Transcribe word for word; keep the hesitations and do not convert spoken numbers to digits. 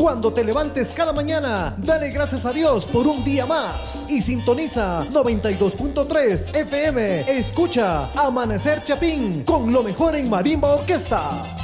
Cuando te levantes cada mañana, dale gracias a Dios por un día más. Y sintoniza noventa y dos punto tres F M. Escucha Amanecer Chapín con lo mejor en Marimba Orquesta.